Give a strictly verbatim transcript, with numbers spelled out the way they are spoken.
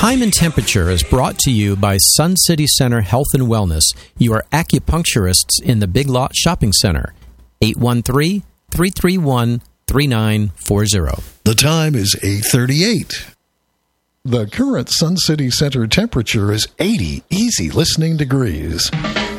Time and Temperature is brought to you by Sun City Center Health and Wellness, your acupuncturists in the Big Lot Shopping Center. eight one three, three three one, three nine four zero. The time is eight thirty-eight. The current Sun City Center temperature is eighty easy listening degrees.